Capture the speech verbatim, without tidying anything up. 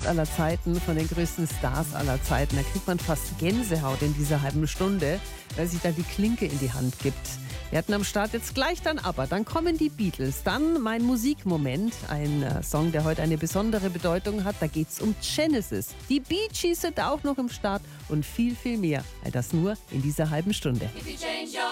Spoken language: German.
aller Zeiten, von den größten Stars aller Zeiten. Da kriegt man fast Gänsehaut in dieser halben Stunde, weil sich da die Klinke in die Hand gibt. Wir hatten am Start jetzt gleich dann aber, dann kommen die Beatles, dann mein Musikmoment, ein äh, Song, der heute eine besondere Bedeutung hat, da geht's um Genesis. Die Bee Gees sind auch noch im Start und viel, viel mehr. All das nur in dieser halben Stunde.